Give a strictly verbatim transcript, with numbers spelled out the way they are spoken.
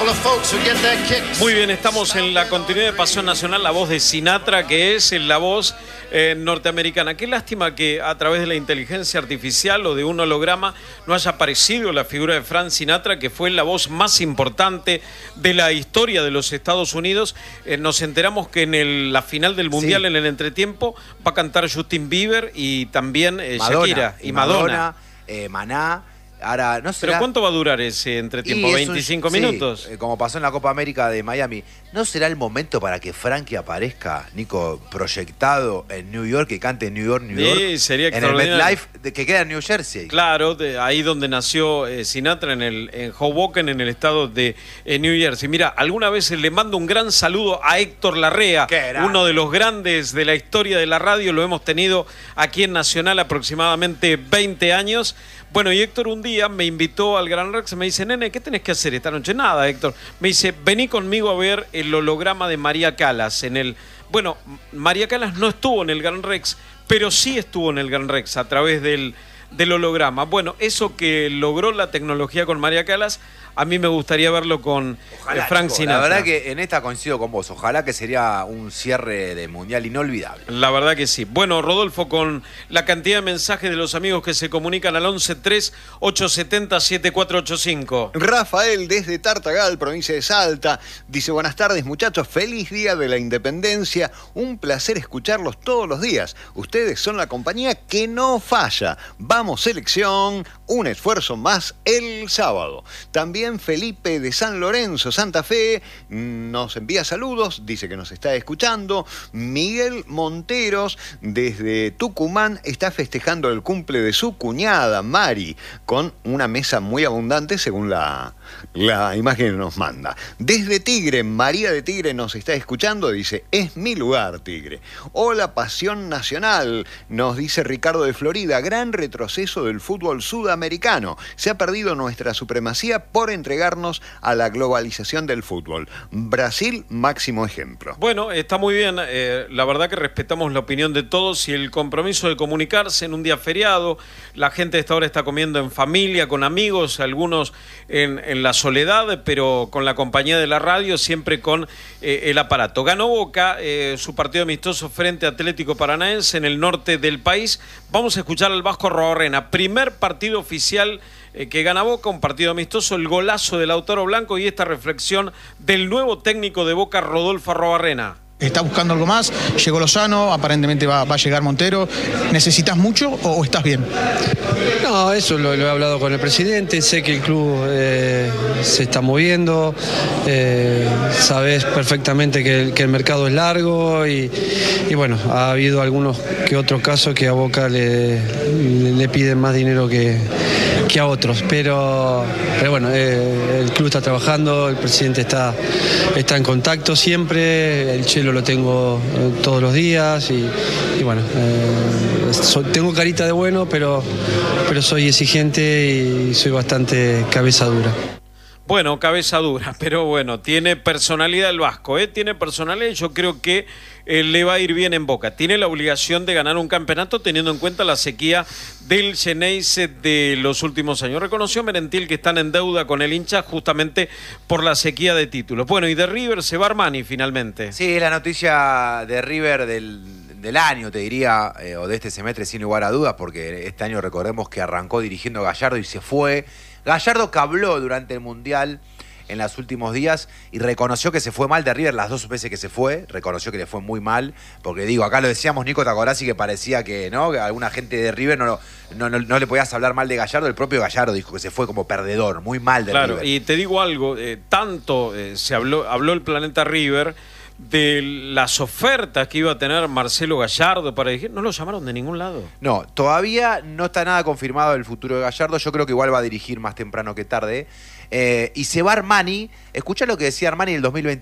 Muy bien, estamos en la continuidad de Pasión Nacional, la voz de Sinatra, que es la voz eh, norteamericana. Qué lástima que a través de la inteligencia artificial o de un holograma no haya aparecido la figura de Frank Sinatra, que fue la voz más importante de la historia de los Estados Unidos. Eh, nos enteramos que en el, la final del Mundial, sí, en el entretiempo, va a cantar Justin Bieber y también eh, Madonna, Shakira y Madonna. Madonna eh, Maná. Ahora, no será... ¿Pero cuánto va a durar ese entretiempo? ¿veinticinco un... minutos? Sí, como pasó en la Copa América de Miami. ¿No será el momento para que Frankie aparezca, Nico, proyectado en New York, que cante en New York, New York? Sí, sería en el MetLife, de, que queda en New Jersey. Claro, de ahí donde nació eh, Sinatra, en, el, en Hoboken, en el estado de eh, New Jersey. Mira, alguna vez le mando un gran saludo a Héctor Larrea, uno de los grandes de la historia de la radio. Lo hemos tenido aquí en Nacional aproximadamente veinte años. Bueno, y Héctor un día me invitó al Gran Rex, me dice, nene, ¿qué tenés que hacer esta noche? Nada, Héctor. Me dice, vení conmigo a ver el holograma de María Callas en el... Bueno, María Callas no estuvo en el Gran Rex, pero sí estuvo en el Gran Rex a través del, del holograma. Bueno, eso que logró la tecnología con María Callas, a mí me gustaría verlo con Ojalá, Frank chico, Sinatra. La verdad que en esta coincido con vos. Ojalá que sería un cierre de Mundial inolvidable. La verdad que sí. Bueno, Rodolfo, con la cantidad de mensajes de los amigos que se comunican al once tres ocho siete cero siete cuatro ocho cinco. Rafael, desde Tartagal, provincia de Salta, dice, buenas tardes, muchachos, feliz día de la independencia. Un placer escucharlos todos los días. Ustedes son la compañía que no falla. Vamos, selección, un esfuerzo más el sábado. También Felipe de San Lorenzo, Santa Fe, nos envía saludos, dice que nos está escuchando. Miguel Monteros, desde Tucumán, está festejando el cumple de su cuñada, Mari, con una mesa muy abundante, según la, la imagen que nos manda. Desde Tigre, María de Tigre nos está escuchando, dice, es mi lugar, Tigre. Hola, Pasión Nacional, nos dice Ricardo de Florida, gran retroceso del fútbol sudamericano. Se ha perdido nuestra supremacía por entregarnos a la globalización del fútbol. Brasil, máximo ejemplo. Bueno, está muy bien. Eh, la verdad que respetamos la opinión de todos y el compromiso de comunicarse en un día feriado. La gente de esta hora está comiendo en familia, con amigos, algunos en, en la soledad, pero con la compañía de la radio, siempre con eh, el aparato. Ganó Boca eh, su partido amistoso frente a Atlético Paranaense en el norte del país. Vamos a escuchar al Vasco Arrobarrena. Primer partido oficial Eh, que gana Boca, un partido amistoso, el golazo de Lautaro Blanco y esta reflexión del nuevo técnico de Boca, Rodolfo Arrobarrena. ¿Está buscando algo más? Llegó Lozano, aparentemente va, va a llegar Montero. ¿Necesitas mucho o, o estás bien? No, eso lo, lo he hablado con el presidente, sé que el club eh, se está moviendo, eh, sabes perfectamente que el, que el mercado es largo y, y bueno, ha habido algunos que otros casos que a Boca le, le, le piden más dinero que... que a otros, pero, pero bueno, eh, el club está trabajando, el presidente está, está en contacto siempre, el Chelo lo tengo eh, todos los días y, y bueno, eh, so, tengo carita de bueno, pero, pero soy exigente y soy bastante cabeza dura. Bueno, cabeza dura, pero bueno, tiene personalidad el Vasco, ¿eh? Tiene personalidad y yo creo que eh, le va a ir bien en Boca. Tiene la obligación de ganar un campeonato teniendo en cuenta la sequía del Xeneize de los últimos años. Reconoció Merentiel que están en deuda con el hincha justamente por la sequía de títulos. Bueno, y de River se va Armani finalmente. Sí, es la noticia de River del... del año, te diría, eh, o de este semestre sin lugar a dudas, porque este año recordemos que arrancó dirigiendo Gallardo y se fue. Gallardo que habló durante el Mundial en los últimos días y reconoció que se fue mal de River las dos veces que se fue, reconoció que le fue muy mal, porque digo, acá lo decíamos Nico Tacorazzi que parecía que, ¿no? Que alguna gente de River no, no, no, no le podías hablar mal de Gallardo, el propio Gallardo dijo que se fue como perdedor, muy mal de claro, River. Y te digo algo, eh, tanto eh, se habló, habló el planeta River de las ofertas que iba a tener Marcelo Gallardo para dirigir, no lo llamaron de ningún lado. No, todavía no está nada confirmado el futuro de Gallardo, yo creo que igual va a dirigir más temprano que tarde. Eh, y se va Armani, escucha lo que decía Armani en el dos mil veinte.